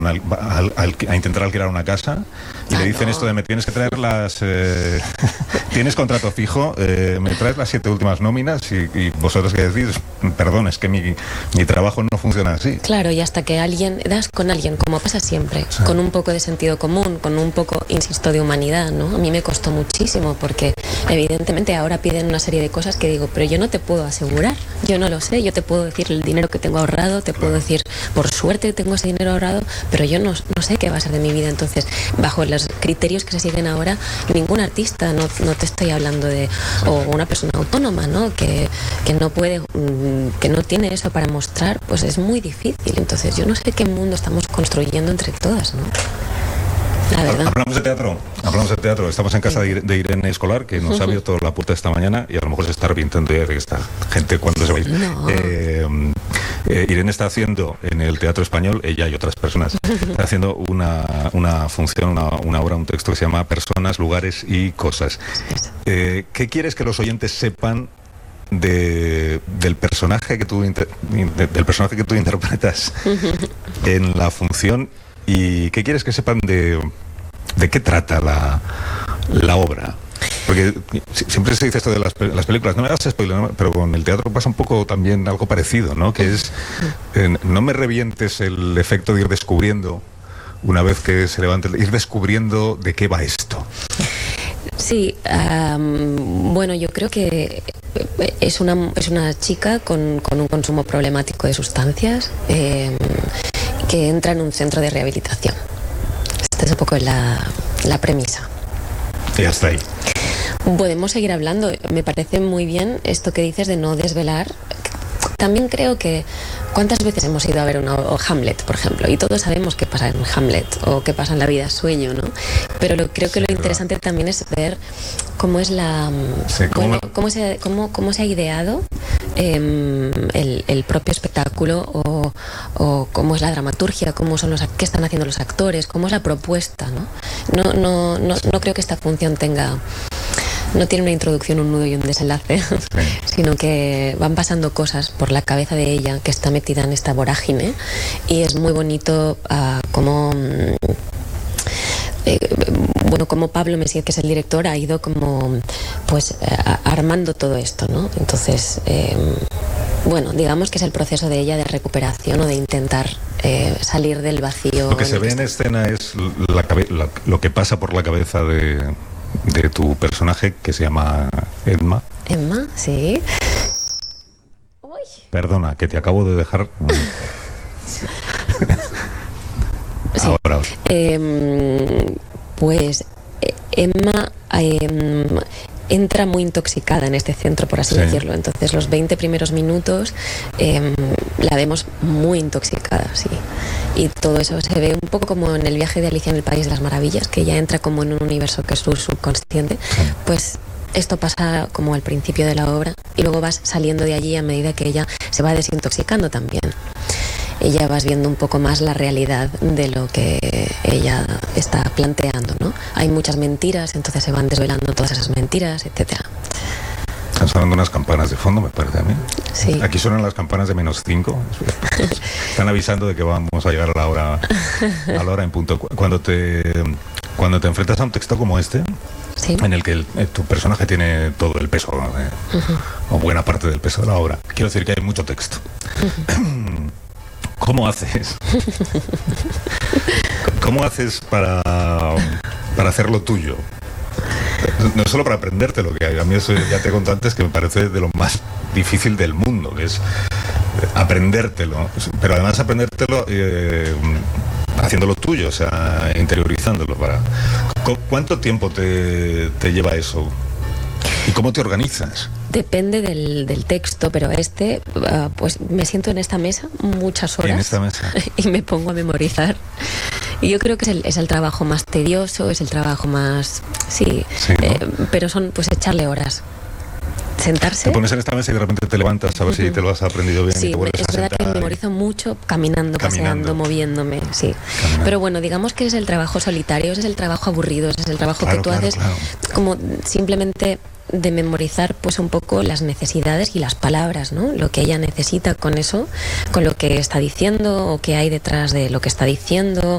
a intentar alquilar una casa y le dicen esto de me tienes que traer tienes contrato fijo, me traes las 7 últimas nóminas y vosotros que decís, perdón, es que mi trabajo no funciona así. Claro, y hasta que das con alguien, como pasa siempre, sí, con un poco de sentido común, con un poco, insisto, de humanidad, ¿no? A mí me costó muchísimo porque evidentemente ahora piden una serie de cosas que digo, pero yo no te puedo asegurar, yo no lo sé, yo te puedo decir el dinero que tengo ahorrado, te puedo decir, por suerte tengo ese dinero ahorrado, pero yo no sé qué va a ser de mi vida. Entonces, bajo los criterios que se siguen ahora, ningún artista, no te estoy hablando de, o una persona autónoma, ¿no? Que no puede, que no tiene eso para mostrar, pues es muy difícil. Entonces, yo no sé qué mundo estamos construyendo entre todas, ¿no? La verdad. Hablamos de teatro. Estamos en casa de Irene Escolar, que nos ha abierto la puerta esta mañana y a lo mejor se está arrepintiendo de esta gente cuando se va a ir. No. Irene está haciendo en el Teatro Español, ella y otras personas, está haciendo una función, una obra, un texto que se llama Personas, Lugares y Cosas. ¿Qué quieres que los oyentes sepan del personaje que tú interpretas en la función? ¿Y qué quieres que sepan de qué trata la obra? Porque siempre se dice esto de las películas, no me hagas spoiler, pero con el teatro pasa un poco también algo parecido, ¿no? Que es, no me revientes el efecto de ir descubriendo, una vez que se levante, ir descubriendo de qué va esto. Sí, bueno, yo creo que es una chica con un consumo problemático de sustancias que entra en un centro de rehabilitación. Esta es un poco la premisa. Y hasta ahí. Podemos seguir hablando. Me parece muy bien esto que dices de no desvelar. También creo que ¿cuántas veces hemos ido a ver o Hamlet, por ejemplo? Y todos sabemos qué pasa en Hamlet o qué pasa en La vida es sueño, ¿no? Pero creo que lo interesante también es ver cómo es cómo se ha ideado el propio espectáculo o cómo es la dramaturgia, qué están haciendo los actores, cómo es la propuesta, ¿no? No creo que esta función no tiene una introducción, un nudo y un desenlace, sino que van pasando cosas por la cabeza de ella que está metida en esta vorágine, y es muy bonito como Pablo Messier, que es el director, ha ido como armando todo esto, ¿no? Entonces, digamos que es el proceso de ella de recuperación o de intentar salir del vacío. Lo que se ve en escena es lo que pasa por la cabeza de tu personaje, que se llama Emma. Emma, sí. Uy. Perdona, que te acabo de dejar. Sí. Ahora. Emma entra muy intoxicada en este centro, por así decirlo. Entonces, los 20 primeros minutos la vemos muy intoxicada, sí. Y todo eso se ve un poco como en el viaje de Alicia en el País de las Maravillas, que ella entra como en un universo que es su subconsciente. Pues esto pasa como al principio de la obra y luego vas saliendo de allí a medida que ella se va desintoxicando también. Y ya vas viendo un poco más la realidad de lo que ella está planteando, ¿no? Hay muchas mentiras, entonces se van desvelando todas esas mentiras, etcétera. Están sonando unas campanas de fondo, me parece a mí. Sí. Aquí suenan las campanas de -5. Están avisando de que vamos a llegar a la hora en punto. Cuando te enfrentas a un texto como este, sí, en el que tu personaje tiene todo el peso, o buena parte del peso de la obra, quiero decir que hay mucho texto. ¿Cómo haces? ¿Cómo haces para hacerlo tuyo? No solo para aprendértelo, que a mí eso ya te conté antes, que me parece de lo más difícil del mundo, que es aprendértelo, pero además aprendértelo haciéndolo tuyo, o sea, interiorizándolo. ¿Cuánto tiempo te lleva eso? ¿Y cómo te organizas? Depende del texto, pero pues me siento en esta mesa muchas horas. ¿En esta mesa? Y me pongo a memorizar. Y yo creo que es el trabajo más tedioso, es el trabajo más... Sí, ¿no? Pero son pues echarle horas. Sentarse. Te pones en esta mesa y de repente te levantas a ver si te lo has aprendido bien. Sí, y te vuelves es verdad que memorizo mucho caminando, paseando, moviéndome, sí. Pero bueno, digamos que es el trabajo solitario, ese es el trabajo aburrido, ese es el trabajo que tú haces como simplemente de memorizar pues un poco las necesidades y las palabras, ¿no? Lo que ella necesita con eso, con lo que está diciendo o qué hay detrás de lo que está diciendo,